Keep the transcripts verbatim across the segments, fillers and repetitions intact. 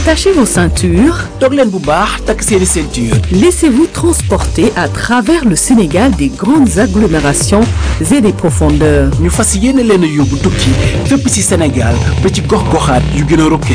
Attachez vos ceintures. toog leen bu baax takk seeni ceinture. Laissez-vous transporter à travers le Sénégal des grandes agglomérations et des profondeurs. ñu fas yéene leen a yóbbu tukki fépp ci Sénégal ba ci gox-goxaat yu gën a rokke.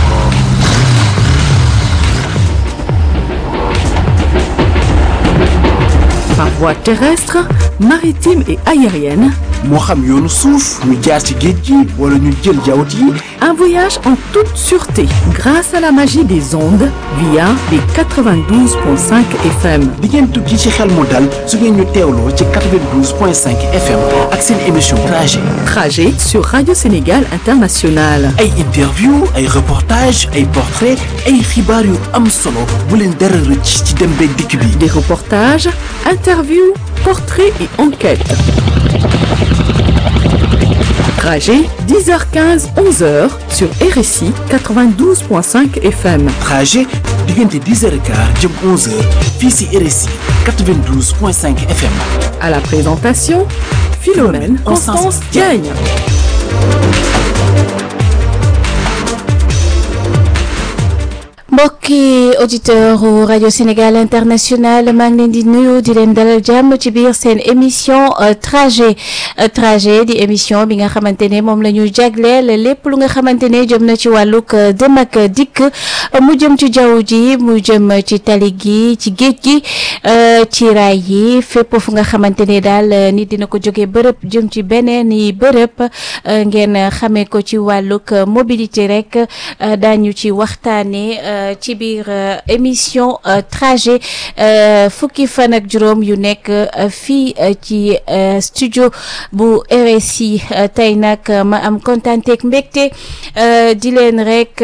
Par voie terrestre, maritime et aérienne. moo xam yoonu suuf ñu jaar ci géej gi wala ñu jël jawut yi. Un voyage en toute sûreté grâce à la magie des ondes via les quatre-vingt-douze virgule cinq F M. di ngeen tukki ci xel mu dal su ngeen ñu teewloo ci quatre-vingt-douze point cinq F M ak seen émission trajet. Trajet sur Radio Sénégal International. ay interview ay reportage ay portrait ay xibaar yu am solo bu leen dara rëcc ci dem beeg dikk bi. Des reportages, interviews, portraits et enquêtes. Trajet dix heures quinze onze heures sur R S I quatre-vingt-douze virgule cinq F M. trajet diggante dix heures quinze jëm onze heures fii ci R S I quatre-vingt-douze point cinq F M. À la présentation, Philomène Constance Diagne. mbokki auditeur u rajo Sénégal International maa ngi leen di nuyu di leen dalal jàmm ci biir seen émission trajet trajet di émission bi nga xamante ne moom la ñu jagleel lépp lu nga xamante ne jëm na ci wàllug dem ak dikk mu jëm ci jaww ji mu jëm ci tali gi ci géej gi ci raay yi fépp fu nga xamante ne daal nit dina ko jógee bërëb jëm ci beneen yi bërëb ngeen xamee ko ci wàllug mobilité rek daañu ci waxtaanee. ci biir émission trajet fukki fan ak juróom yu nekk fii ci studio bu R S I tey nag ma am kontaanteeg mbégte di leen rek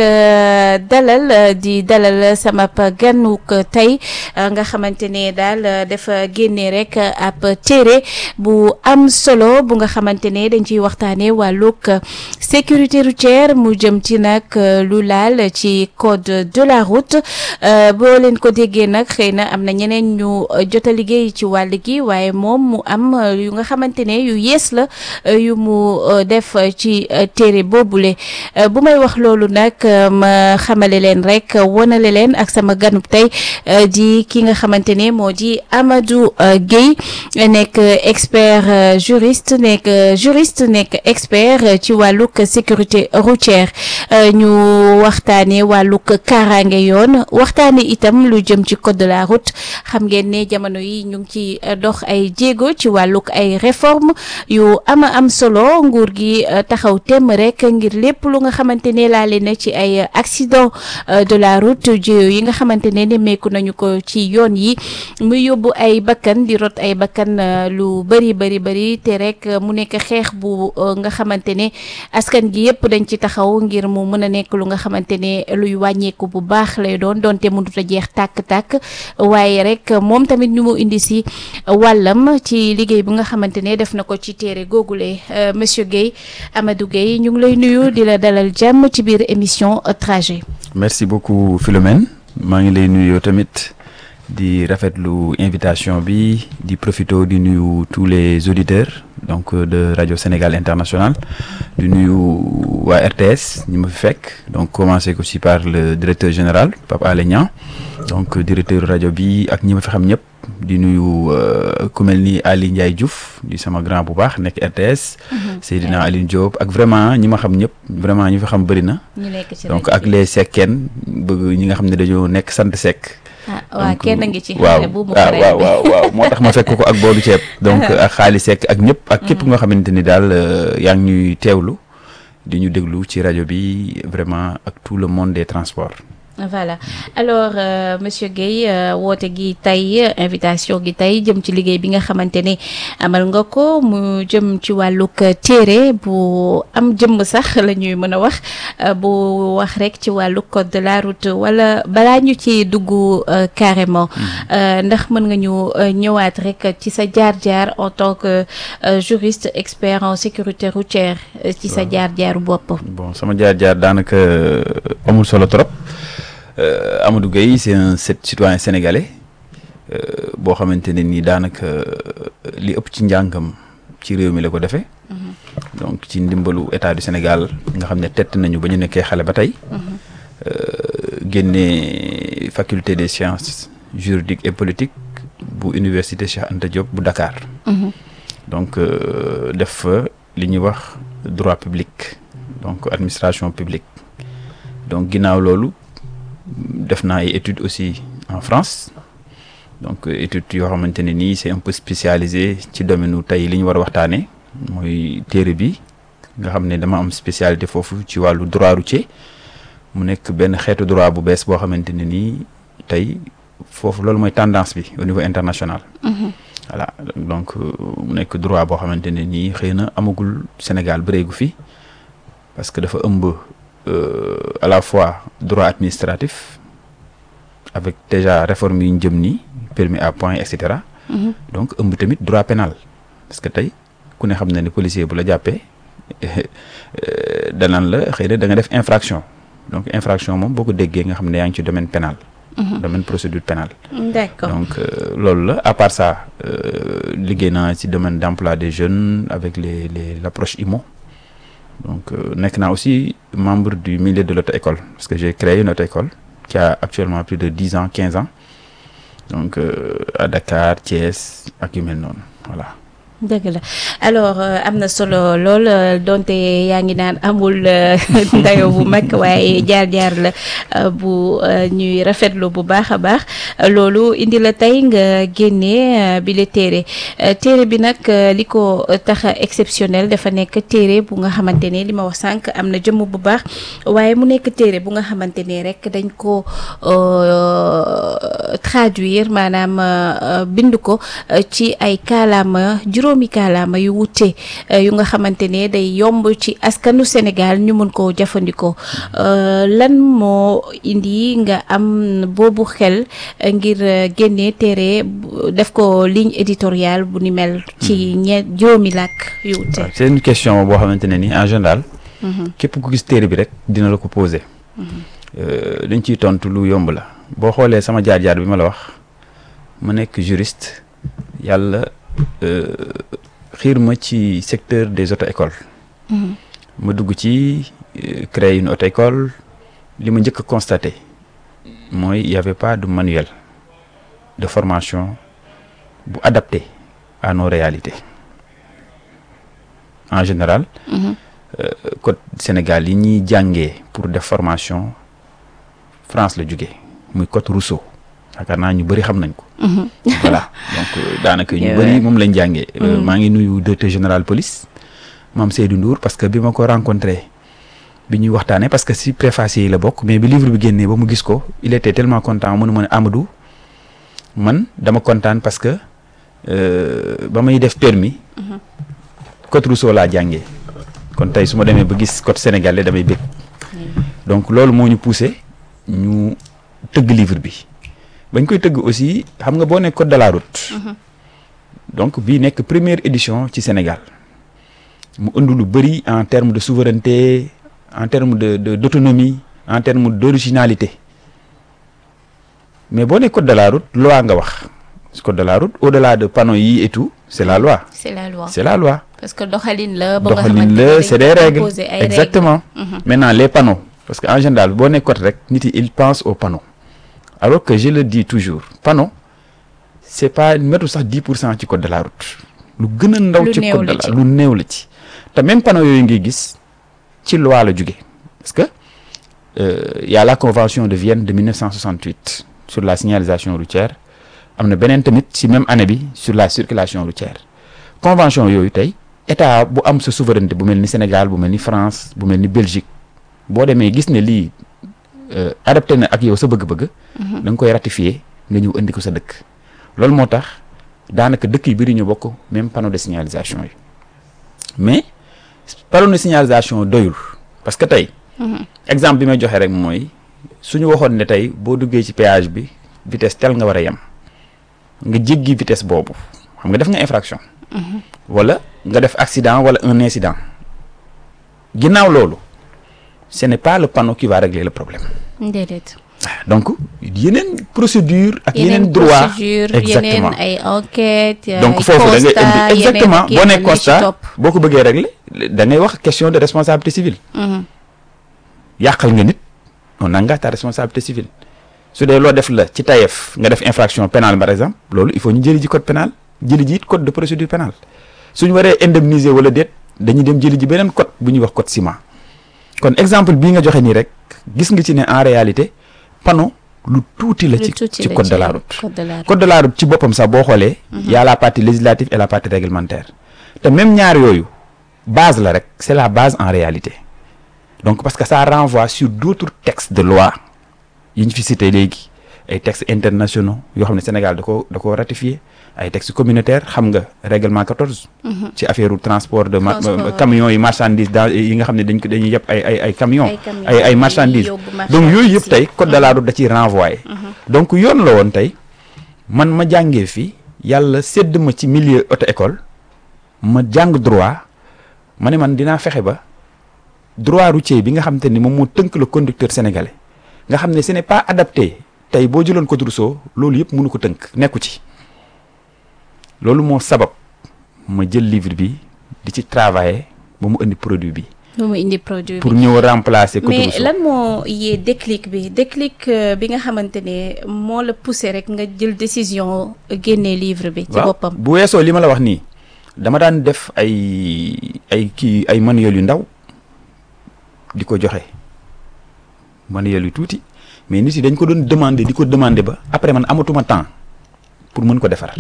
dalal di dalal sama ganuk tey nga xamante ne daal dafa génne rek ab téere bu am solo bu nga xamante ne dañ ciy waxtaanee wàllug sécurité routière mu jëm ci nag lu laal ci code de la route boo leen ko déggee nag xëy na am na ñeneen ñu jot a liggéey ci wàll gi waaye moom mu am yu nga xamante ne yu yees la yu mu def ci téere boobule bu may wax loolu nag ma xamale leen rek wonale leen ak sama ganub tey di ki nga xamante ne moo di Amadou Gueye nekk expert juriste nekk juriste nekk expert ci wàllug sécurité routière ñu waxtaane wàllug kaaraange yoon waxtaane itam lu jëm ci code de la route xam ngeen ne jamono yi ñu ngi ci dox ay jéego ci wàllug ay réforme yu ama am solo nguur gi taxaw temm rek ngir lépp lu nga xamante ne laale na ci ay accident de la route jéego yi nga xamante ne nemmeeku nañu ko ci yoon yi muy yóbbu ay bakkan di rot ay bakkan lu bëri bëri bëri te rek mu nekk xeex bu nga xamante ne askan gi yëpp dañ ci taxaw ngir mu mën a nekk lu nga xamante ne luy wàññeeku bu baax lay doon donte mënut a jeex tàkk-tàkk waaye rek moom tamit ñu mu indi si wàllam ci liggéey bu nga xamante ne def na ko ci téere googule monsieur Gueye Amadou Gueye ñu ngi lay nuyu di la dalal jàmm ci biir émission trajet. merci beaucoup Philomène maa ngi lay nuyu tamit di rafetlu invitation bi di profito di nuyu tous les auditeurs donc de Radio Sénégal International di nuyu waa R T S ñi ma fi fekk donc commencé ko ci par le directeur général Pape Alé Niang donc directeur rajo bi ak ñi ma fi xam ñëpp di nuyu ku mel ni Ali Ndiaye Diouf di sama grand bu baax nekk R T S. Seydina Aline Diop ak vraiment ñi ma xam ñëpp vraiment ñi fi xam bëri na. donc ak les Seckeen bëgg ñi nga xam ne dañoo nekk sant Seck. ah waaw kenn ngi ci waaw waaw waaw waaw moo tax ma fekk ko ak boolu ceeb donc ak xaali Seck ak ñëpp ak képp nga xamante ni daal yaa ngi ñuy teewlu di ñu déglu ci rajo bi vraiment ak tout le monde des transports. voilà alors euh, monsieur Gueye euh, woote gi tey invitation gi tey jëm ci liggéey bi nga xamante ne amal nga ko mu jëm ci wàllug téere bu am jëmm sax la ñuy mën a wax euh, bu wax rek ci wàllug code de la route wala balaa ñu ci dugg euh, carrément euh, ndax mën nga ñu euh, ñëwaat rek ci sa jaar-jaar en tant que euh, juriste expert en sécurité routière euh, ci sa jaar-jaaru bopp. bon sama jaar-jaar daanaka amul solo trop. Euh, Amadou Gueye c'est un citoyen sénégalais euh, boo xamante ne ni daanaka li ëpp ci njàngam ci réew mi la ko defee. Mm-hmm. donc ci ndimbalu état du Sénégal nga xam ne tett nañu ba ñu nekkee xale ba tey. Mm-hmm. euh, génnee faculté des sciences juridiques et politiques bu université Cheikh Anta Diop bu Dakar. donc def fa li ñuy wax droit public donc administration publique donc ginnaaw loolu def naa ay études aussi en France donc études yoo xamante ne nii c'est un peu spécialisé ci domaine u tey li ñu war a waxtaanee mooy téere bi nga xam ne dama am spécialité foofu ci wàllu droit routier mu nekk benn xeetu droit bu bees boo xamante ne nii tey foofu loolu mooy tendance bi au niveau international. voilà donc mu nekk droit boo xamante ne nii xëy na amagul Sénégal bëreegu fi parce que dafa ëmb à la fois droit administratif avec déjà réforme yi ñu jëm nii permis à point et cetera. donc ëmb tamit droit pénal parce que tey ku ne xam na ne policier bu la jàppee danaan la xëy na da nga def infraction donc infraction moom boo ko déggee nga xam ne yaa ngi ci domaine pénal. domaine procédure pénale. D'accord. donc euh, loolu la à part ça euh, liggéey naa ci domaine d'emploi des jeunes avec les les l'approche I M O donc euh, nekk naa aussi membre du milieu de l'auto-école parce que j'ai créé une auto-école qui a actuellement plus de dix ans quinze ans donc euh, à Dakar Thiès ak yu mel noonu voilà. dëgg la alors am na solo lool donte yaa ngi naan amul ndayo bu mag waaye jaar-jaar la bu ñuy rafetlu bu baax a baax loolu indi la tey nga génnee bi la téere téere bi nag li ko tax exceptionnel dafa nekk téere bu nga xamante ne li ma wax sànq am na jëmm bu baax waaye mu nekk téere bu nga xamante ne rek dañ ko traduire maanaam bind ko ci ay kaalaama juróom mi kaalaama yu wute yu nga xamante ne day yomb ci askanu Sénégal ñu mun koo jëfandikoo lan moo indi nga am boobu xel ngir génne téere def ko ligne éditoriale bu ni mel ci ñe juróomi làkk yu wute. c'est une question boo xamante ne ni en général. képp ku gis téere bi rek dina la ko poser. dañ ciy tontu lu yomb la boo xoolee sama jaar-jaar bi ma la wax ma nekk juriste yàlla. xiir ma ci secteur des auto-écoles. ma dugg ci créer une auto-école li ma njëkk a constaté mooy il y avait pas de manuel de formation bu adapté à nos réalités en général. code Sénégal yi ñuy jàngee pour def formation France la jógee muy code Rousseau. yaakaar naa ñu bëri xam nañ ko. voilà donc daanaka ñu bëri moom lañ jàngee. maa ngi nuyu directeur général police Mame Seydou Ndour parce que bi ma ko rencontré bi ñuy waxtaanee parce que si préface yi la bokk mais bi livre bi génnee ba mu gis ko il était tellement content mënu ma ne Amadou man dama kontaan parce que ba may def permis code Rousseau laa jàngee kon tey su ma demee ba gis code sénégalais damay bëgg donc loolu moo ñu poussé ñu tëgg livre bi. bañ koy tëgg aussi xam nga boo nekk code de la route. donc bii nekk première édition ci Sénégal mu ëndu lu bëri en termes de souveraineté en termes de de d'autonomie en termes d'originalité mais boo nekk code de la route loi nga wax code de la route au-delà de panneaux yi et tout c'est la loi. c'est la loi c'est la loi. parce que doxalin la. doxalin la c'est des règles exactement. maintenant les panneaux parce que en général boo nekk code rek nit yi ils pensent aux panneaux. alors que je le dis toujours panneau c'est pas métu sax dix pour cent ci code de la route lu gën a ndaw ci code de la lu néew la ci te même panneau yooyu ngay gis ci loi la jóge parce que euh, y a la convention de Vienne de mille neuf cent soixante-huit sur la signalisation routière am na beneen tamit ci même année bi sur la circulation routière convention yooyu tey état bu am sa souveraineté bu mel ni Sénégal bu mel ni France bu mel ni Belgique boo demee gis ne lii Euh, adapté na ak yow sa bëgg-bëgg. da nga koy ratifier nga ñëw indi ko sa dëkk. loolu moo tax daanaka dëkk yi bëri ñu bokk même panneau de signalisation yi mais panneau de signalisation doyul parce que tey. exemple bi may joxe rek mooy suñu waxoon ne tey boo duggee ci péage bi vitesse tel nga war a yem nga jéggi vitesse boobu xam nga def nga infraction. wala nga def accident wala un incident ginnaaw loolu. ce n'est pas le panneau qui va régler le problème. déedéet. donc yeneen procédure ak yeneen droit exactement yeneen ay enquête donc foofu da ngay indi exactement boo nee constat boo ko bëggee régler da ngay wax question de responsabilité civile. yàqal nga nit on engage ta responsabilité civile su dee loo def la ci tayef nga def infraction pénale par exemple loolu il faut ñu jëli ji code pénal jëli ji it code de procédure pénale suñu waree indemniser wala déet dañuy dem jëli ji beneen code bu ñuy wax code ciment kon exemple bii nga joxe nii rek gis nga ci ne en réalité panneau lu tuuti la ci ci code de la route code de la route ci boppam sax boo xoolee y a la partie législative et la partie réglementaire te même ñaar yooyu base la rek c'est la base en réalité donc parce que ça renvoie sur d'autres textes de loi yi ñu fi cité léegi ay textes internationaux yoo xam ne Sénégal da ko da ko ratifié ay textes communautaires xam nga règlement quatorze ci affaire transport de camions yi marchandises dans yi nga xam ne dañ ko dañuy yëpp ay ay ay camions ay ay marchandises donc yooyu yëpp tey code de la route da ciy renvoyé donc yoon la woon tey man ma jàngee fii yàlla sédd ma ci milieu auto école ma jàng droit ma ne man dinaa fexe ba droit routier bi nga xam te ni moom moo tënk le conducteur sénégalais nga xam ne ce n'est pas adapté tey boo jëloon code rousseau loolu yëpp mënu ko tënk nekku ci loolu moo sabab ma jël livre bi di ci travailler ba mu indi produit bi. ba mu indi produit bi pour ñëw remplacer code rousseau. mais lan moo yee déclic bi déclic bi nga xamante ne moo la poussé rek nga jël décision génnee livre bi. ci boppam bu weesoo li ma la wax nii dama daan def ay ay kii ay manuel yu ndaw di ko joxe manuel yu tuuti. mais nit yi dañ ko doon demander di ko demander ba après man amatuma temps pour mën ko defar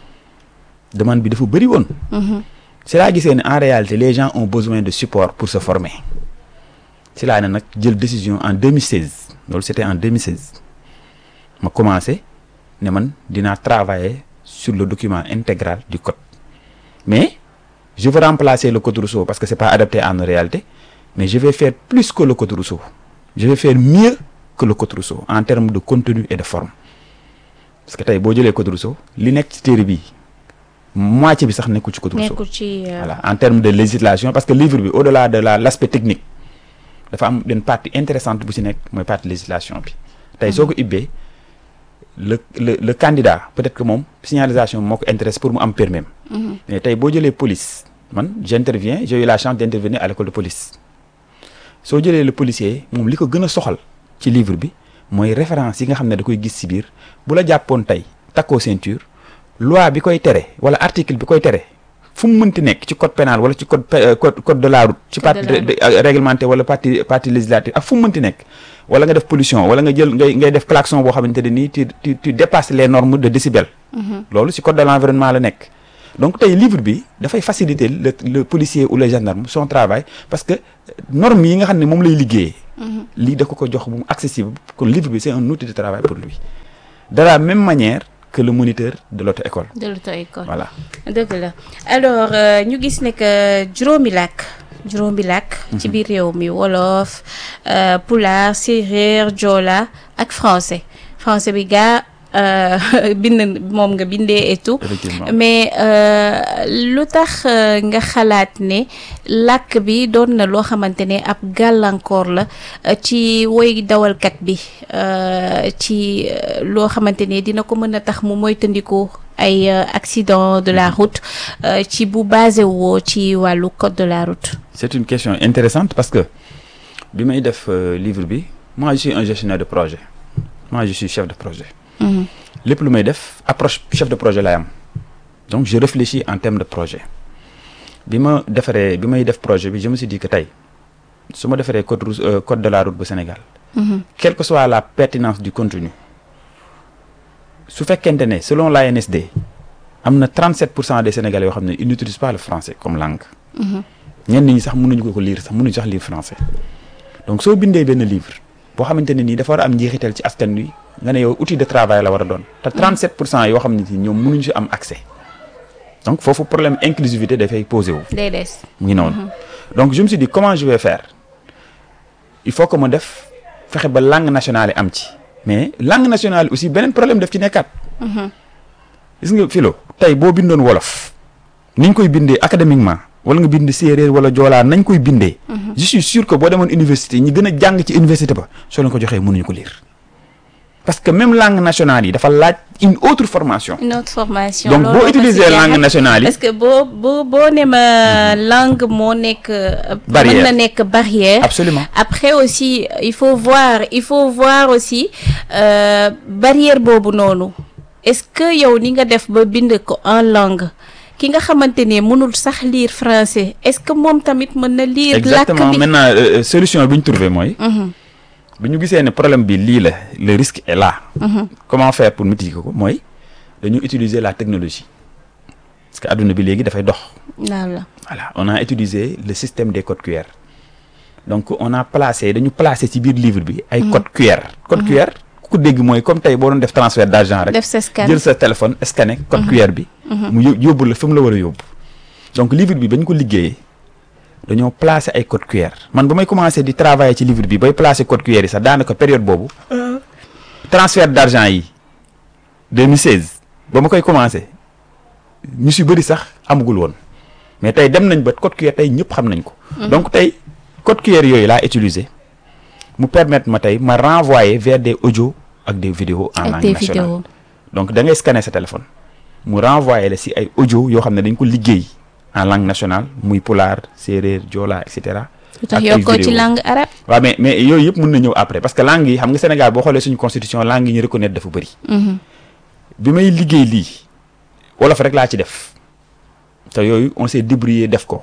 demande bi dafa bëri woon. c'est là gisee ne en réalité les gens ont besoin de support pour se former c'est là ne nag jël décision en deux mille seize loolu c'était en deux mille seize ma commencé ne man dinaa travailler sur le document intégral du code mais je veux remplacer le code Rousseau parce que c'est pas adapté à nos réalités mais je vais faire plus que le code Rousseau je vais faire mieux que le code Rousseau en termes de contenu et de forme parce que tey boo jëlee code Rousseau li nekk ci téere bi moitié bi sax nekkul ci code Rousseau voilà en termes de législation parce que livre bi au-delà de la l'aspect technique dafa am une partie intéressante bu ci nekk mooy partie législation bi tey soo ko ibbee le le le candidat peut-être que moom signalisation moo ko intéresse pour mu am permis mais tey boo jëlee police man j'interviens j'ai eu la chance d'intervenir à l'école de police soo jëlee le policier moom li ko gën a soxal ci livre bi mooy référence yi nga xam ne da koy gis ci biir bu la jàppoon tey takkoo ceinture loi bi koy tere wala article bi koy tere fu mu mënti nekk ci code pénal wala ci code code code de la route ci partie réglementaire wala partie partie législative ak fu mu mënti nekk wala nga def pollution wala nga jël ngay ngay def klaxon boo xamante ne nii tu tu tu dépasses les normes de décibels loolu ci code de l'environnement la nekk donc tey livre bi dafay faciliter le le policier ou le gendarme son travail parce que normes yi nga xam ne moom lay liggéeyee lii da ko ko jox bu mu accessible kon livre bi c'est un outil de travail pour lui de la même manière que le moniteur de l'auto-école. de l'auto-école voilà. dëgg la alors ñu gis ne que juróomi làkk juróomi làkk. ci biir réew mi wolof pulaar séeréer joola ak français français bi gaa bind moom nga bindee et tout mais lu tax nga xalaat ne làkk bi doon na loo xamante ne ab gàllankoor la ci woy dawalkat bi ci loo xamante ne dina ko mën a tax mu moytandiku ay accident de la route ci bu basé woo ci wàllu code de la route. C'est une question intéressante parce que bi may def livre bi moi je suis un gestionnaire de projet moi je suis chef de projet. lépp lu may def approche chef de projet laay am donc je réfléchis en termes de projet bi ma defaree bi may def projet bi je me suis dit que tey su ma defaree code route code de la route bu Sénégal. quelle que soit la pertinence du contenu su fekkente ne selon l'A N S D am na trente-sept pour cent des Sénégalais yoo xam ne ils n'utilisent pas le français comme langue. ñenn ñi sax mënuñu ko ko lire sax mënuñu sax lire français donc soo bindee benn livre boo xamante ne nii dafa war a am njeexital ci askan wi. nga ne yow outil de travail la war a doon te trente-sept pour cent yoo xam ne ñoom mënuñu si am accès donc foofu problème inclusivité dafay posé wu. day des mu ngi noonu. donc je me suis dit comment je vais faire il faut que ma def fexe ba langue nationale am ci mais langue nationale aussi beneen problème daf ci nekkaat. gis nga filo tey boo bindoon wolof niñ koy bindee académiquement wala nga bind séeréer wala joolaa nañ koy bindee. je suis sûr que boo demoon université ñi gën a jàng ci université ba soo leen ko joxee mënuñu ko lire. parce que même langue nationale yi dafa laaj une autre formation. une autre formation. donc boo utiliser langue nationale yi. parce que boo boo boo ne ma langue moo nekk. barrière mën na nekk barrière. absolument après aussi il faut voir il faut voir aussi euh, barrière boobu noonu est-ce que yow ni nga def ba bind ko en langue ki nga xamante ne mënul sax lire français est-ce que moom tamit mën na lire. exactement làkk bi maintenant euh, solution bi ñu trouvé mooy. bi ñu gisee ne problème bi lii la le risque est là. Mm-hmm. comment faire pour mitiguer ko mooy dañu utiliser la technologie parce que adduna bi léegi dafay dox. voilà on a utilisé le système des codes Q R donc on a placé dañu placé ci biir livre bi ay code Q R. code Q R ku ko dégg mooy comme tey boo doon def transfert d'argent rek. def sa scan jël sa téléphone scanner code Q R bi. mu yóbbu la fi mu la war a yóbbu. donc livre bi ba ñu ko liggéeyee. dañoo placer ay code Q R man ba may commencer di travailler ci livre bi bay placer code Q R yi sax daanaka période boobu transfert d'argent yi deux mille seize ba ma koy commencer ñu si bëri sax amagul woon mais tey dem nañ ba code Q R tey ñëpp xam nañ ko. donc tey code Q R yooyu laa utiliser mu permettre ma tey ma renvoyer vers des audios ak des vidéos en langue nationale. donc da ngay scanner sa téléphone mu renvoyer la si ay audio yoo xam ne dañ ko liggéey. en langue nationale muy pulaar séeréer joola et cetera. ak ay vidéo ci langue arabe. waaw mais mais yooyu yëpp mën na ñëw après parce que langue yi xam nga Sénégal boo xoolee suñu constitution langue yi ñu reconnaître dafa bëri. bi may liggéey lii wolof rek laa ci def te yooyu on s'est débrouillé def ko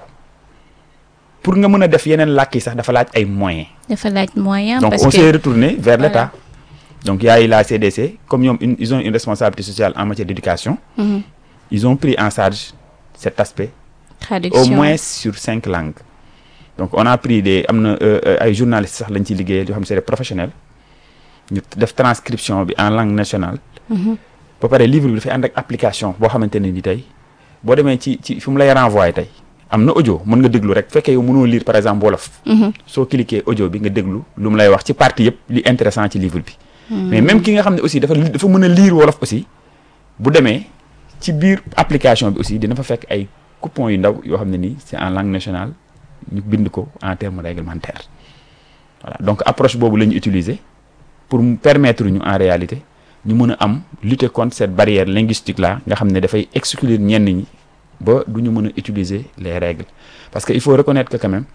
pour nga mën a def yeneen làkk yi sax dafa laaj ay moyens. dafa laaj moyen donc parce on que s'est retourné vers l'État. donc y a eu la C D C comme ñoom ils ont une responsabilité sociale en matière d'éducation. Mm-hmm. ils ont pris en charge cet aspect. traduction au moins sur cinq langues. donc on a pris des am na ay journalistes sax lañ ciy liggéeyal yoo xam ne c'est des professionnels ñu def transcription bi en langue nationale. ba pare livre bi dafay ànd ak application boo xamante ne ni tey boo demee ci ci fi mu lay renvoyer tey am na audio mën nga déglu rek fekkee yow mënoo lire par exemple wolof. soo cliquer audio bi nga déglu lu mu lay wax ci partie yëpp li intéressant ci livre bi. mais même ki nga xam ne aussi dafa dafa mën a lire wolof aussi bu demee ci biir application bi aussi dina fa fekk ay. coupons yu ndaw yoo xam ne nii c'est en langue nationale ñu bind ko en termes réglementaires voilà donc approche boobu la ñu utiliser pour mu permettre ñu en réalité ñu mën a am lutter contre cette barrière linguistique là nga xam ne dafay exclure ñenn ñi ba du ñu mën a utiliser les règles parce que il faut reconnaître que quand même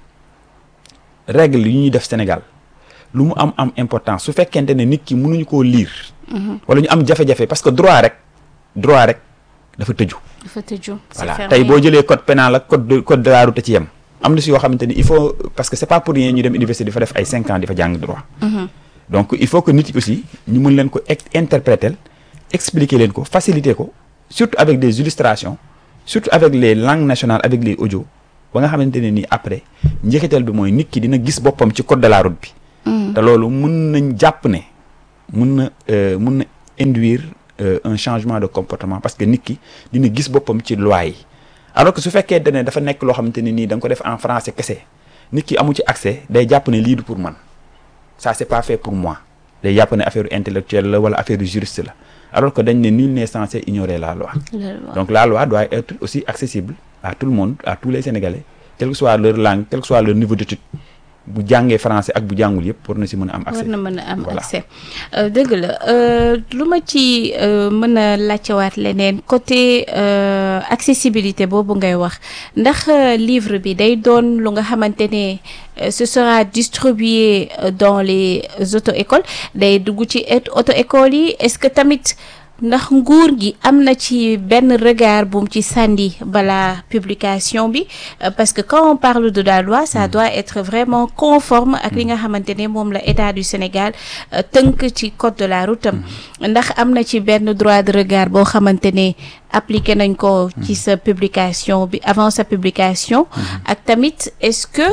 règles yi ñuy def Sénégal lu mu am am importance su fekkente ne nit ki mënuñu koo lire. wala ñu am jafe-jafe parce que droit rek droit rek dafa tëju. dafa tëju voilà tey boo jëlee code pénal ak code de code de la route ci yem am na si yoo xamante ni il faut parce que c'est pas pour rien ñu dem université di fa def ay cinq ans di fa jàng droit. donc il faut que nit yi aussi ñu mën leen ko interpréter expliquer leen ko faciliter ko surtout avec des illustrations surtout avec les langues nationales avec les audios ba nga xamante ne nii après njeexital bi mooy nit ki dina gis boppam ci code de la route bi. te loolu mën nañ jàpp ne mën na mën na induire. Euh, un changement de comportement parce que nit ki dina gis boppam ci loi yi alors que su fekkee ne dafa nekk loo xamante ne nii da nga ko def en français kese nit ki amu ci accès day jàpp ne lii du pour man ça c'est pas fait pour moi day jàpp ne affaire intellectuelle la wala affaire juriste la alors que dañ ne nul n'est censé ignorer la loi. la loi donc la loi doit être aussi accessible à tout le monde à tous les Sénégalais quelle que soit leur langue quel que soit leur niveau d'étude bu jàngee français ak bu jàngul yëpp war na si mën a am accès war na mën a am accès dëgg la lu ma ci mën a laajtewaat leneen côté accessibilité boobu ngay wax ndax livre bi day doon lu nga xamante ne ce sera distribué dans les auto-écoles day dugg ci auto-écoles yi est-ce que tamit ndax nguur gi am na ci benn regard bu mu ci sànni balaa publication bi parce que quand on parle de la loi ça doit être vraiment conforme ak li nga xamante ne moom la État du Sénégal tënk ci code de la route am ndax am na ci benn droit de regard boo xamante ne appliqué nañ ko ci sa publication bi avant sa publication ak tamit est-ce que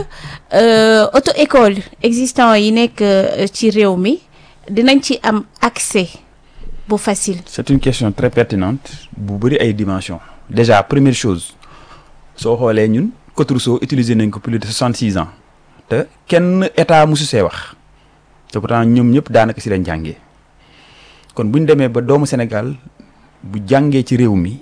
auto-école existant yi nekk ci réew mi dinañ ci am accès bu facile. C'est une question très pertinente bu bëri ay dimensions déjà première chose soo xoolee ñun Code Rousseau utilisé nañ ko plus de soixante-six ans te kenn état musu see wax te pourtant ñoom ñëpp daanaka si lañ jàngee kon bu ñu demee ba doomu Sénégal bu jàngee ci réew mi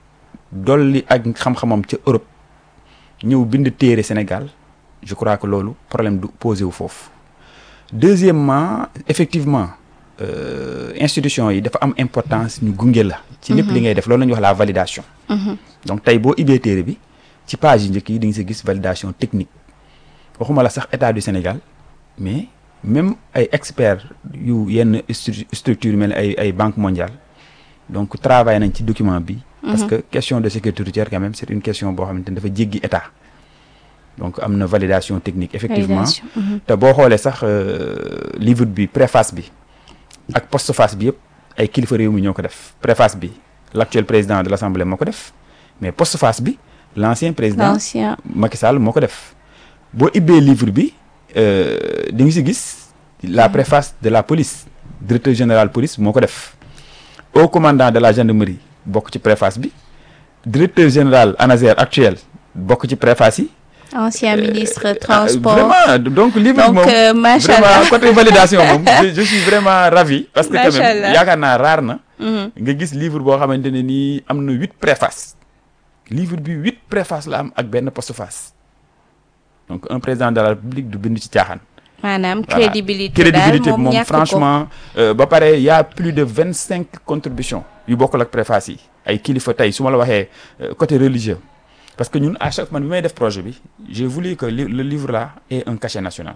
dolli ak xam-xamam ca Europe ñëw bind téere Sénégal je crois que loolu problème du posé wu foofu deuxièmement effectivement euh, institution yi dafa am importance ñu gunge la. ci lépp li ngay def loolu la ñuy wax la validation. donc tey boo ibbee téere bi ci page yi njëkk yi di nga si gis validation technique waxuma la sax état du Sénégal mais même ay experts yu yenn stru structure yu mel ni ay ay banque mondiale donc travail nañ ci document bi. parce que question de sécurité routière quand même c'est une question boo xamante ni dafa jéggi état. donc am na validation technique effectivement te boo xoolee sax livre bi préface bi ak postface bi yëpp ay kilifa réew mi ñoo ko def préface bi l'actuel président de l'Assemblée moo ko def mais postface bi l'ancien président Macky Sall moo ko def boo ibbee livre bi di nga si gis la préface de la police directeur général police moo ko def au commandant de la gendarmerie bokk ci préface bi directeur général ANASER actuel bokk ci préface yi ancien ministre euh, transport vraiment donc livre donc euh, macha allah vraiment côté validation moom je, je suis vraiment ravi parce que quand même yaakaar naa raar na nga gis livre boo xamante ne nii am na huit préfaces livre bi huit préfaces la am ak benn postface donc un président de la République du bind ci caaxaan maanaam crédibilité crédibilité bi moom franchement ba pare y a plus de vingt cinq contributions yu bokkul ak préfaces yi ay kilifa tey su ma la waxee côté religieux parce que ñun à chaque man bi may def projet bi j'ai voulu que le livre là ait un cachet national.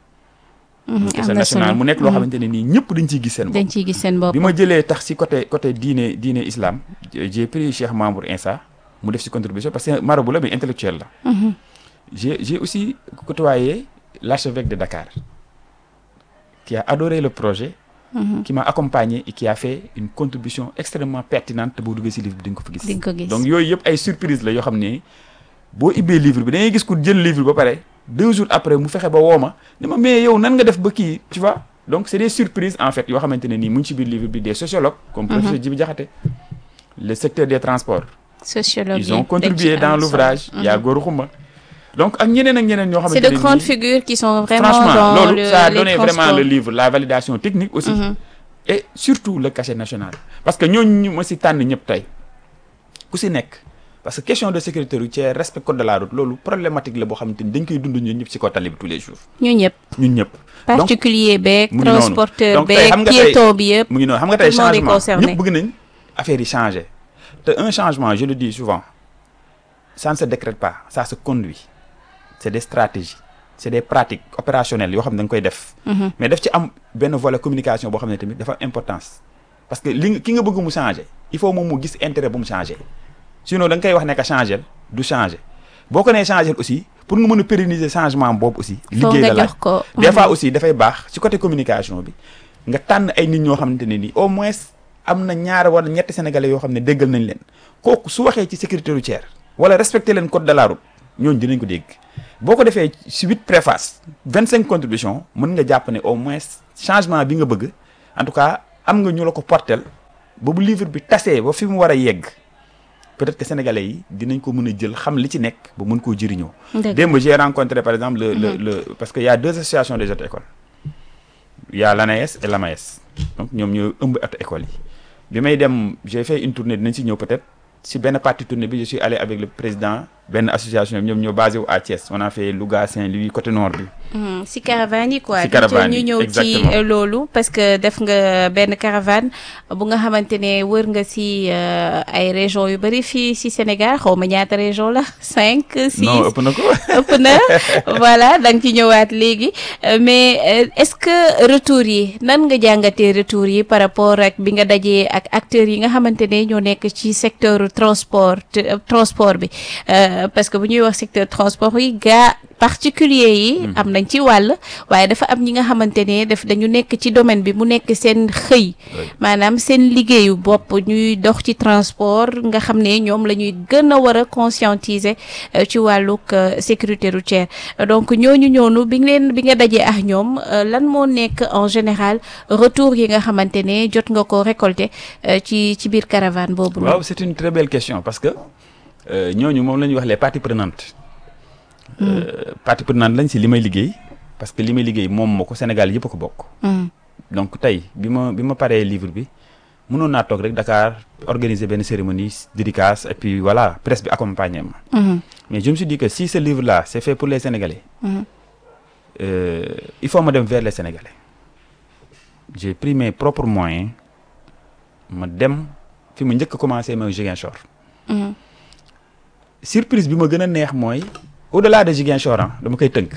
un cachet national mu nekk loo xamante ne nii ñëpp dañ ciy gis seen bopp. dañ ciy gis seen bopp bi ma jëlee tax ci côté côté diine diine islam j'ai pris Cheikh Mamour Insa mu def ci contribution parce que marabout la mais intellectuel la. j'ai j'ai aussi côtoyé l'archevêque de Dakar qui a adoré le projet. qui m'a accompagné et qui a fait une contribution extrêmement pertinente boo duggee ci livre bi di nga ko fa gis. donc yooyu yëpp ay surprise la yoo xam ne boo ibbee livre bi da ngay gis ku jël livre ba pare deux jours après mu fexe ba woo ma ne ma mais yow nan nga def ba kii tu vois donc c'est des surprises en fait yoo xamante ne nii mu ngi ci biir livre bi des sociologues. comme professeur Djibi Diakhaté le secteur des transports. sociologue ils ont contribué dans l'ouvrage. il y a Gora Khouma. donc ak ñeneen ak ñeneen ñoo xamante ne c'est de grandes figures qui sont vraiment franchement dans loolu le, ça a les donné transports. vraiment le livre la validation technique aussi mm-hmm. et surtout le cachet national parce que ñooñu ma si tànn ñëpp tey ku si nekk parce que question de sécurité routière respect code de la route loolu problématique la boo xamante ni dañ koy dund ñun ñëpp si kaw tali bi tous les jours ñun ñëpp ñun ñëpp particulier beeg mu ngi noonu transporteur donc tey beeg xam nga piéton bi yëpp mu ngi noonu xam nga tey tout le monde est changement concerné. ñëpp bëgg nañ affaire yi changer te un changement je le dis souvent ça ne se décrète pas ça se conduit c'est des stratégies c'est des pratiques opérationnelles yoo xam ne da nga koy def mais daf ci am benn volet communication boo xam ne tamit dafa am importance parce que li ki nga bëgg mu changer il faut moom mu gis intérêt bu mu changer sinon da nga koy wax ne que changer du changer boo ko nee changer aussi pour nga mën a pérenniser changement boobu aussi liggéey la laaj des fois aussi dafay baax ci côté communication bi nga tànn ay nit ñoo xamante ne nii au moins am na ñaar wala ñetti sénégalais yoo xam ne déggal nañ leen kooku su waxee ci sécurité routière wala respecter leen code de la route ñooñu dinañ ko dégg boo ko defee ci huit préfaces vingt cinq contributions mën nga jàpp ne au moins changement bi nga bëgg en tout cas am nga ñu la ko portel ba bu livre bi tasee ba fi mu war a yegg peut-être que sénégalais yi dinañ ko mën a jël xam li ci nekk ba mën koo jëriñoo. démb j'ai rencontré par exemple le le le parce que y a deux associations des auto-écoles il y a l'ANAES et l'AMAES donc ñoom ñoo ëmb auto-écoles yi bi may dem j'ai fait une tournée dinañ ci ñëw peut-être si benn partie tournée bi je suis allé avec le président benn association ñoom ñoo basé wu à Thiès on a fait Louga Saint-Louis côté nord bi. si caravane yi quoi. si caravane yi ñu ñëw ci loolu parce que def nga benn caravane bu nga xamante ne wër nga si ay régions yu bari fii si Sénégal xaw ma ñaata région la cinq six. non ëpp na ko. ëpp na voilà da nga ci ñëwaat léegi mais est-ce que retour yi nan nga jàngatee retour yi par rapport ak bi nga dajee ak acteurs yi nga xamante ne ñoo nekk ci secteur transport transport bi. parce que bu ñuy wax secteur transport yi gaa particulier yi am nañ ci wàll waaye dafa am ñi nga xamante ne daf dañu nekk ci domaine bi mu nekk seen xëy maanaam seen liggéeyu bopp ñuy dox ci transport nga xam ne ñoom la ñuy gën a war a conscientiser ci wàllug sécurité routière donc ñooñu ñoonu bi nga leen bi nga dajee ak ñoom lan moo nekk en général retour yi nga xamante ne jot nga ko récolter ci ci biir caravane boobu. waaw c'est une très belle question parce que ñooñu moom la ñuy wax les parties prenantes. parties prenantes lañ ci li may liggéey parce que li may liggéey moom moo ko Sénégal yëpp a ko bokk. donc tey bi ma bi ma paree livre bi mënoon naa toog rek Dakar organiser benn cérémonie dédicace et puis voilà presse bi accompagner ma. mais je me suis dit que si ce livre là c'est fait pour les Sénégalais. il faut ma dem vers les Sénégalais. j'ai pris mes propres moyens ma dem fi ma njëkk a commencé mooy Ziguinchor. surprise bi ma gën a neex mooy au-delà de Ziguinchor ah dama koy tënk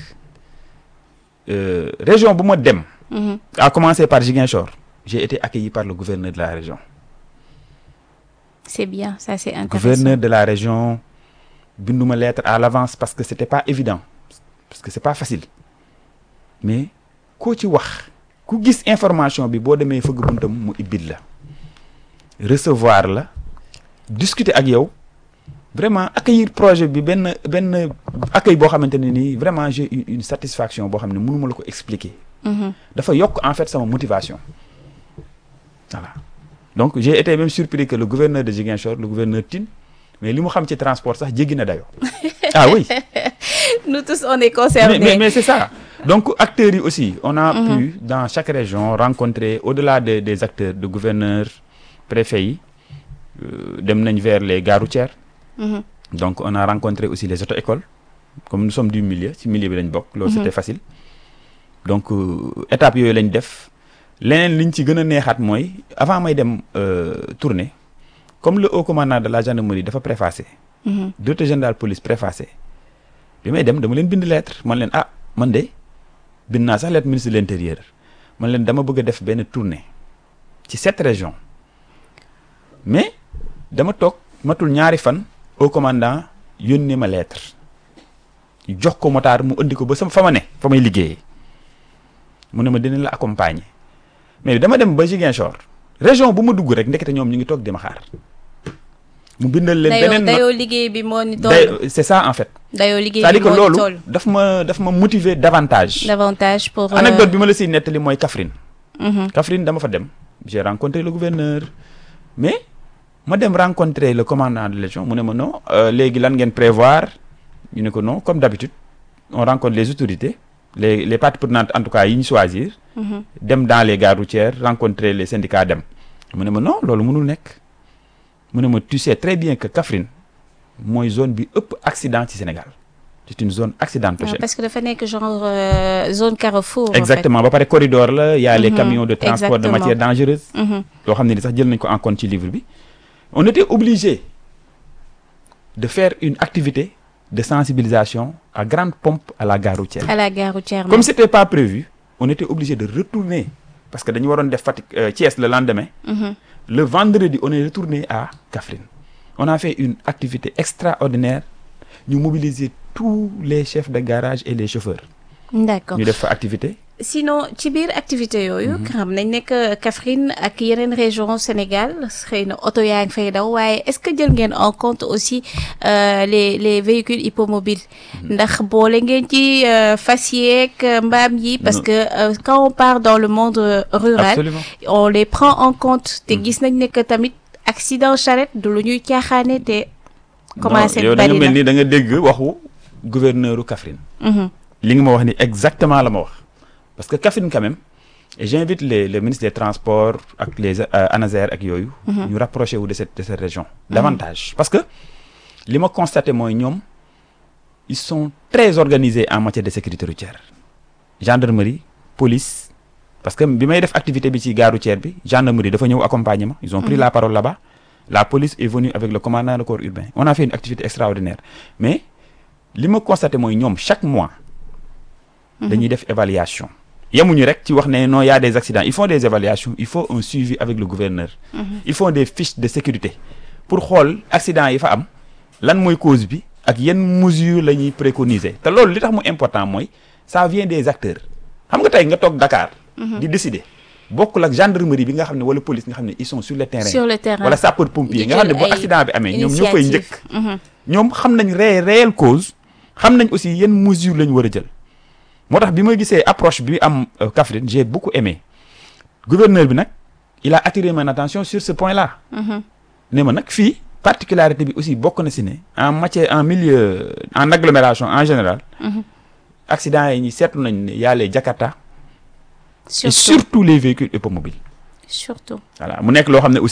région bu ma dem. à commencer par Ziguinchor j'ai été accueilli par le gouverneur de la région. c'est bien ça c'est intéressant. Gouverneur de la région binduma lettre à l'avance parce que c'était pas évident parce que c'est pas facile mais koo ci wax ku gis information bi boo demee fëgg buntam mu ibbil la recevoir la discuter ak yow vraiment accueillir projet bi benn benn accueil boo xamante ne nii vraiment j'ai eu une satisfaction boo xam ne mënuma la ko expliquer. dafa yokk en fait sama motivation voilà donc j'ai été même surpris que le gouverneur de Ziguinchor le gouverneur Tine mais li mu xam ci transport sax jéggi na dayo ah oui. nous tous on est concernés. mais mais, mais c'est ça donc acteurs yi aussi on a mm-hmm. pu dans chaque région rencontrer au-delà de, des acteurs de gouverneurs préfets yi euh, dem nañ vers les gares routières. Mm-hmm. donc on a rencontré aussi les auto-écoles comme nous sommes du milieu ci milieu bi lañ bokk. loolu mm-hmm. c'était facile donc euh, étape yooyu lañ def leneen liñ ci gën a neexaat mooy avant may dem euh, tournée. comme le haut commandant de la gendarmerie dafa préfacé. directeur général police préfacé. bi may dem dama leen bind lettre man leen ah man de bind naa sax lettre ministre de l'intérieur man leen dama bëgg a def benn tournée ci sept régions mais dama toog matul ñaari fan haut commandant yónnee ma lettre jox ko motard mu indi ko ba sama fa ma ne fa may liggéeyee mu ne ma dina la accompagner mais dama dem ba Ziguinchor région bu ma dugg rek ndekete ñoom ñu ngi toog di ma xaar. mu bindal leen beneen dayoo liggéey bi moo ni toll. c'est ça en fait. dayoo liggéey c'est-à-dire bi que moo ni loolu toll. daf ma daf ma motiver davantage. davantage pour. anecdote bi ma la siy nettali mooy Kaffrine. Kaffrine dama fa dem j'ai rencontré le gouverneur mais ma dem rencontrer le commandant de légion mu ne ma non léegi lan ngeen prévoir ñu ne ko non comme d'habitude on rencontre les autorités les les parties prenantes en tout cas yi ñu choisir. dem dans les gares routières rencontrer les syndicats dem mu ne ma non loolu mënul nekk. mu ne ma tu sais très bien que Kaffrine mooy zone bi ëpp accident ci Sénégal c'est une zone accidentogène. parce que dafa nekk genre euh, zone carrefour. exactement ba pare corridor la y a mm-hmm. les camions de transport Exactement. de matières dangereuses. yoo xam ne ni sax jël nañ ko en compte ci livre bi. on était obligé de faire une activité de sensibilisation à grande pompe à la gare routière. à la gare routière comme c'était pas prévu on était obligé de retourner parce que dañu waroon def Fatick euh, Thiès le lendemain. Mm-hmm. Le vendredi, on est retourné à Kaffrine. On a fait une activité extraordinaire. Nous mobilisons tous les chefs de garage et les chauffeurs. D'accord. Nous avons fait activité. Sinon, ci biir activité yooyu. xam nañ nekk Kaffrine ak yeneen région Sénégal xëy na oto yaa ngi fay daw waaye est-ce que jël ngeen en compte aussi euh, les les véhicules hippomobiles. ndax boole ngeen ci fas yeeg mbaam yi. parce que euh, quand on part dans le monde rural. Absolument. On les prend en compte. te gis nañ nekk tamit accident charrette du lu ñuy caaxaane te. commencé yow da bari nga na mel ni da nga dégg waxu gouverneur u Kaffrine. li nga ma wax ni exactement la ma wax. parce que Kaffrine quand même et j'invite les le ministre des transports ak les euh, ANASER ak yooyu. ñu rapproché wu de cette de cette région. davantage parce que li ma constaté mooy ñoom ils sont très organisés en matière de sécurité routière. gendarmerie police parce que bi may def activité bi ci gare routière bi gendarmerie dafa ñëw accompagner ma ils ont pris la parole là-bas. La police est venue avec le commandant du corps urbain on a fait une activité extraordinaire mais li ma constaté mooy ñoom chaque mois. dañuy def évaluation. yemuñu rek ci wax ne non y a des accidents il faut des évaluations il faut un suivi avec le gouverneur. Mm-hmm. il faut des fiches de sécurité pour xool accident yi fa am lan mooy cause bi ak yenn mesures la ñuy préconiser te loolu li tax mu important mooy ça vient des acteurs xam nga tey nga toog Dakar. Mm-hmm. di décider bokkul ak gendarmerie bi nga xam ne wala police nga xam ne ils sont sur le terrain. sur le terrain wala sapeur pompier nga xam ne bu accident bi amee ñoom ñoo koy njëkk. ñoom xam nañ ré réelle cause xam nañ aussi yenn mesures la ñu war a jël. moo tax bi ma gisee approche bi am Kaffrine j'ai beaucoup aimé gouverneur bi nag il a attiré mon attention sur ce point-là. ne ma nag fii particularité bi aussi bokk na si ne en matière en milieu en agglomération en général. accident yi ñi seetlu nañ ne y a les Jakarta. surtout et surtout les véhicules hippomobiles. surtout. voilà mu nekk loo xam ne aussi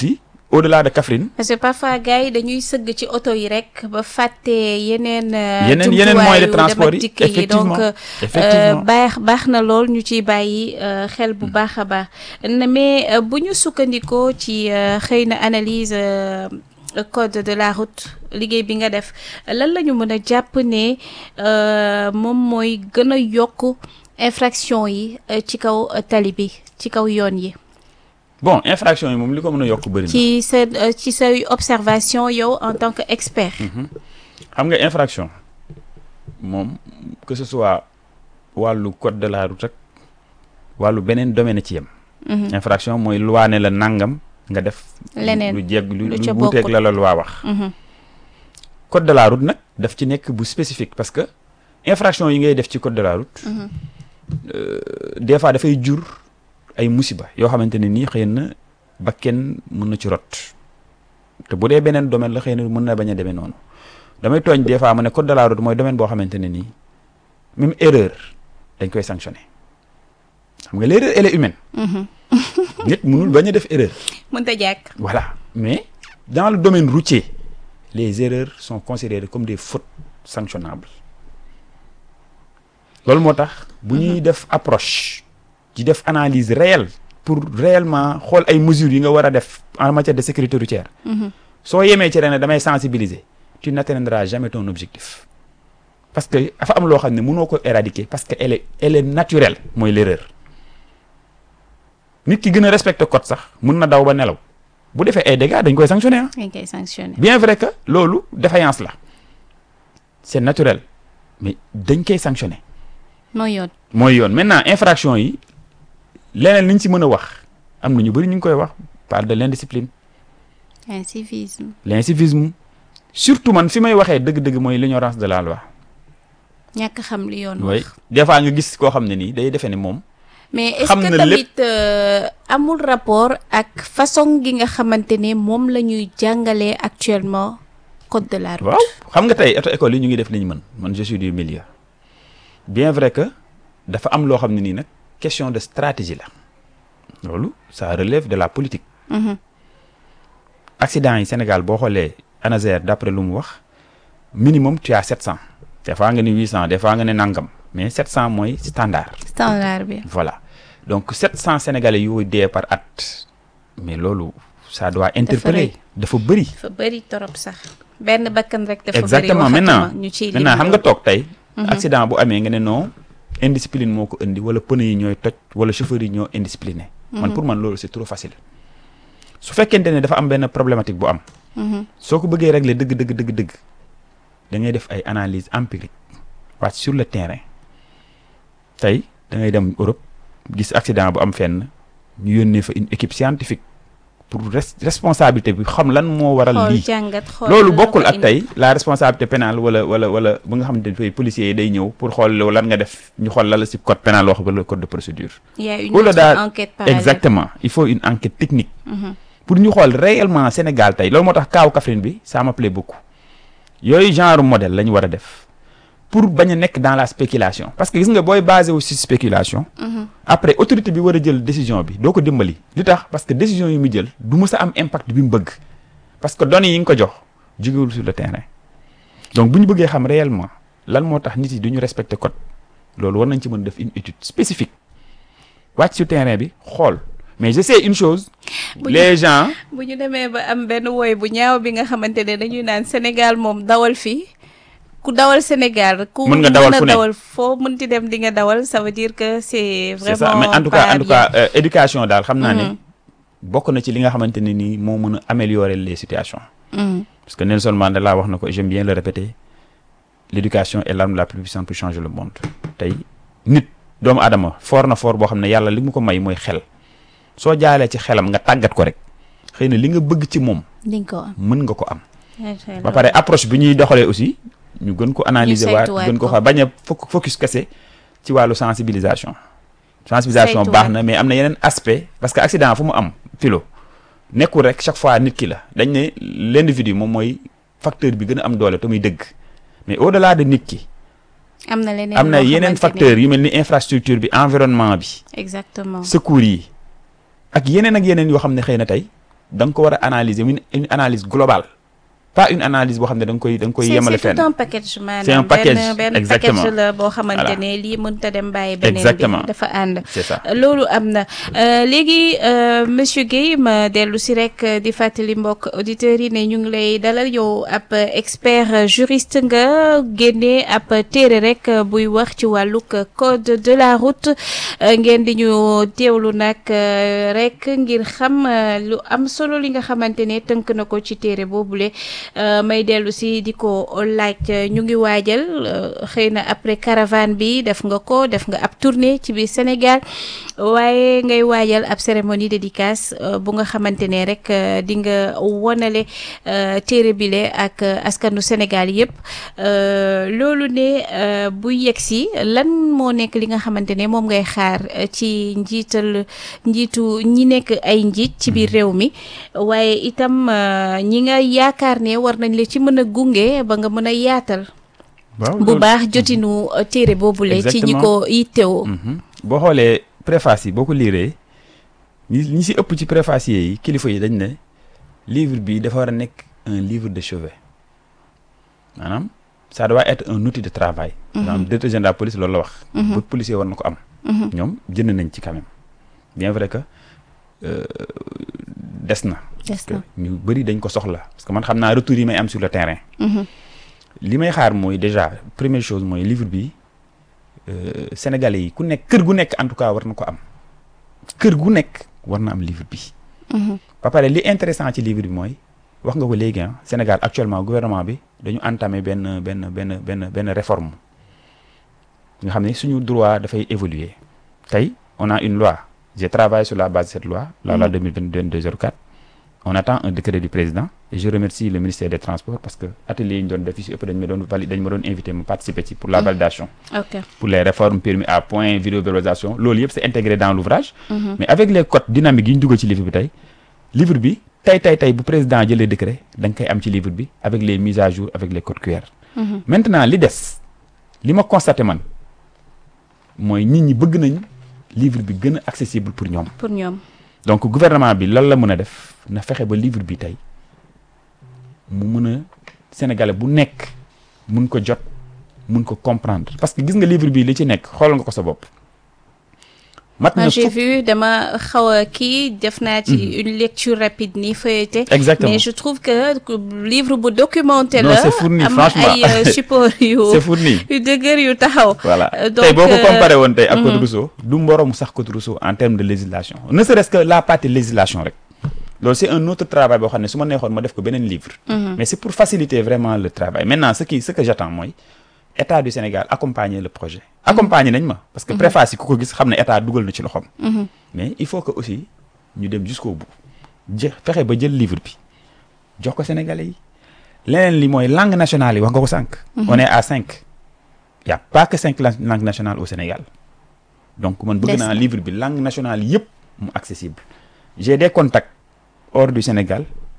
au-delà de Kaffrine. parce que parfois gars yi dañuy sëgg ci oto yi rek ba fàtte yeneen. yeneen yeneen moyens de transport yi effectivement donc effectivement baax baax na lool ñu ciy bàyyi xel bu baax a baax mais bu ñu sukkandikoo ci xëy na analyse code de la route liggéey bi nga def lan la ñu mën a jàpp ne moom mooy gën a yokk infraction yi ci kaw tali bi ci kaw yoon yi. bon infraction yi moom li ko mën a yokk bëri na. ci sa ci say observation yow en tant que expert. xam nga infraction moom que ce soit wàllu code de la route rek wàllu beneen domaine ci yem. infraction mooy loi ne la nangam nga def. leneen lu jégg lu lu ca lu wuuteeg la la loi wax. code de la route nag daf ci nekk bu spécifique parce que infraction yi ngay def ci code de la route. des fois dafay jur. ay musiba yoo xamante ne nii xëy na ba kenn mën na ci rot te bu dee beneen domaine la xëy na mën na bañ a demee noonu damay tooñ des fois ma ne code de la route mooy domaine boo xamante ne nii même erreur dañ koy sanctionner xam nga l'erreur elle est humaine. nit mënul bañ a def erreur. mënta jàkk. voilà mais dans le domaine routier les erreurs sont considérées comme des fautes sanctionnables loolu moo tax bu ñuy def approche. di def analyse réelle pour réellement xool ay mesures yi nga war a def en matière de sécurité routière. soo yemee ci ren damay sensibiliser tu n'atteindras jamais ton objectif parce que dafa am loo xam ne mënoo ko éradiquer parce que elle est elle est naturelle mooy l'erreur nit ki gën a respecter code sax mën na daw ba nelaw bu defee ay dégâts dañ koy sanctionner ah. dañ koy sanctionner bien vrai que loolu défaillance la c'est naturel mais dañ koy sanctionner. mooy yoon mooy yoon maintenant infraction yi. leneen li ñu ci mën a wax am na ñu bëri ñu ngi koy wax parle de l'indiscipline. l'incivisme. l'incivisme surtout man fi may waxee dëgg-dëgg mooy l'ignorance de la loi. ñàkk xam li yoon oui wax. des fois nga gis koo xam ne nii day defee ne moom. mais est-ce que tamit amul rapport ak façon gi nga xamante ne moom la ñuy jàngalee actuellement code de la route. waaw xam nga tey auto école yi ñu ngi def li ñu mën man je suis du milieu bien vrai que dafa am loo xam ne nii nag. question de stratégie la loolu ça relève de la politique. accident yi Sénégal boo xoolee ANASER d'après lu mu wax minimum tu as sept cents des fois nga ne huit cents des fois nga ne nangam mais sept cents mooy standard. standard bi. voilà donc sept cents sénégalais yooyu dee par at mais loolu ça doit interpeller dafa bëri. dafa bëri torop sax benn bakkan rek. dafa bëri exactement maintenant ñu ciy maintenant xam nga toog tey. accident bu amee nga ne non. indiscipline moo ko indi wala pneu yi ñooy toj wala chauffeur yi ñoo indiscipliné. man pour man loolu c'est trop facile. su fekkente ne dafa am benn problématique bu am. soo ko bëggee régler dëgg dëgg dëgg dëgg da ngay def ay analyse empirique wàcc sur le terrain tey da ngay dem Europe gis accident bu am fenn ñu yónnee fa une équipe scientifique pour responsabilité bi xam lan moo waral lii loolu bokkul ak tey la responsabilité pénale wala wala wala bu nga xamante ne policiers yi day ñëw pour xool lan nga def ñu xool la la ci code pénal wax wala code de procédure. il y a une autre enquête parallèle. Exactement il faut une enquête technique. pour ñu xool réellement Sénégal tey loolu moo tax kaaw Kaffrine bi ça me plaît beaucoup yooyu genre modèle la ñu war a def pour bañ a nekk dans la spéculation parce que gis nga booy basé wu ci spéculation. après autorité bi war a jël décision bi doo ko dimbali. li tax parce que décision yi mu jël du mës a am impact bi mu bëgg parce que données yi nga ko jox jógewul sur le terrain donc bu ñu bëggee xam réellement lan moo tax nit yi du ñu respecter code loolu war nañ ci mën def une étude spécifique wàcc sur terrain bi xool mais je sais une chose. les gens bu ñu demee ba am benn woy bu ñaaw bi nga xamante ne dañuy naan Sénégal moom dawal fii. ku dawal Sénégal ku mën nga dawal fu ne dawal foo mënti dem di nga dawal ça veut dire que c'est vraiment c'est ça mais en tout cas en tout cas euh, éducation daal xam naa ne bokk na ci li nga xamante ne nii moo mën a améliorer les situations mm. parce que Nelson Mandela wax na ko j'aime bien le répéter l'éducation est l'arme la plus puissante pour changer le monde tey nit doomu aadama fort na fort boo xam ne yàlla li mu ko may mooy xel soo jaalee ci xelam nga tàggat ko rek xëy na li nga bëgg ci moom di nga ko am mën nga ko am ba pare approche bi ñuy doxalee aussi ñu gën ko analyser waat gën ko xa bañ a focus kese ci wàllu sensibilisation sensibilisation baax na mais am na yeneen aspect parce que accident fu mu am filo nekkul rek chaque fois nit ki la dañ ne l'individu moom mooy facteur bi gën a am doole te muy dëgg mais au delà de nit ki am na leneen am na yeneen facteurs yu mel ni infrastructure bi environnement bi exactement secours yi ak yeneen ak yeneen yoo xam ne xëy na tey da nga ko war a analyser une une analyse globale pas une analyse boo xam ne da nga koy da nga koy yemale fenn. c'est tout un package maanaam. c'est un package benn exactement package la boo xamante ne lii mënut a dem bàyyi beneen bi dafa ànd. c'est ça loolu am na léegi monsieur Guèye ma dellu si rek di fàttali mbokk auditeurs yi ne ñu ngi lay dalal yow ab expert juriste nga génne ab téere rek buy wax ci wàllug code de la route ngeen di ñu teewlu nag rek ngir xam lu am solo li nga xamante ne tënk na ko ci téere boobule. Uh, may dellu si di ko laaj ñu ngi waajal uh, xëy na après caravane bi def nga ko def nga ab tournée ci biir Sénégal waaye ngay waajal ab cérémonie dédicace uh, bu nga xamante ne rek uh, di nga wonale uh, téere bile ak uh, askanu Sénégal yëpp uh, loolu ne uh, bu yegg si lan moo nekk li nga xamante ne moom ngay xaar uh, ci njiital njiitu ñi nekk ay njiit ci biir réew mi waaye itam uh, ñi nga yaakaar ne war nañ la ci mën a gunge ba nga mën a yaatal bu baax jotinu téere boobule ci ñi ko yittewoo. boo xoolee préface yi boo ko liiree ñi ñi si ëpp ci préfacier yi kilifa yi dañ ne livre bi dafa war a nekk un livre de chevet maanaam ça doit être un outil de travail. maanaam directeur général de police loolu la wax. ba policier war na ko am. ñoom jënd nañ ci quand même bien vrai que des na. des na ñu bëri dañ ko soxla parce que man xam naa retour yi may am sur le terrain. li may xaar mooy déjà première chose mooy livre bi sénégalais yi ku nekk kër gu nekk en tout cas war na ko am kër gu nekk war na am livre bi. ba pare li intéressant ci livre bi mooy wax nga ko léegi ah Sénégal actuellement gouvernement bi dañu entamé benn benn benn benn benn réforme nga xam ne suñu droit dafay évoluer tey on a une loi j'ai travaillé sur la base de cette loi la loi deux mille vingt-deux zéro quatre. On attend un décret du président et je remercie le ministère des Transports parce que atelier yi ñu doon def ci ëpp dañ ma doon valide dañ ma doon invité ma participer ci pour la validation. Okay. Pour les réformes permis à point vidéovalorisation loolu yëpp c'est intégré dans l'ouvrage. Mm-hmm. Mais avec les codes dynamiques yi ñu dugal ci livre bi tey livre bi tey tey tey bu président jëlee décret da nga koy am ci livre bi avec les mises à jour avec les codes Q R. Mm-hmm. Maintenant li des li ma constaté man mooy nit ñi bëgg nañ livre bi gën a accessible pour ñoom. Pour ñoom. Donc gouvernement bi lan la mën a def na fexe ba livre bi tey mu mën a sénégalais bu nekk mun ko jot mun ko comprendre parce que gis nga livre bi li ci nekk xoolal nga ko sa bopp. mat na j'ai vu dama xaw a kii def naa ci une lecture rapide nii feuilleté. Exactement mais je trouve que livre bu documenté la. non c'est fourni franchement am ay support yu. c'est fourni yu dëgër yu taxaw. voilà donc tey boo ko comparé woon tey ak Code Rousseau du mborom sax Code Rousseau en termes de législation ne serait-ce que la partie législation rek. loolu c'est un autre travail boo xam ne su ma neexoon ma def ko beneen livre. mais c'est pour faciliter vraiment le travail maintenant ce qui ce que j'attends mooy. État du Sénégal accompagner le projet. accompagner nañ ma parce que préface yi ku ko gis xam ne état dugal na ci loxoom. mais il faut que aussi ñu dem jusqu'au bout je fexe ba jël livre bi jox ko Sénégalais yi leneen li mooy langue nationale yi wax nga ko sànq. on est à cinq. y a pas que cinq langues nationales au Sénégal. donc man bëgg naa livre bi langue nationale yëpp mu accessible. j'ai des contacts hors du Sénégal